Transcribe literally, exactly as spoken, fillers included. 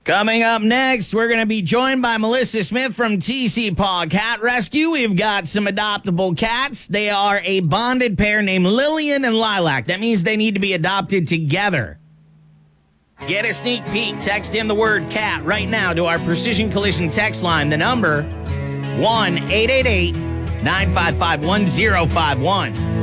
Coming up next, we're going to be joined by Melissa Smith from T C Paw Cat Rescue. We've got some adoptable cats. They are a bonded pair named Lillian and Lilac. That means they need to be adopted together. Get a sneak peek. Text in the word cat right now to our Precision Collision text line. The number, one eight eight eight, nine five five, one zero five one.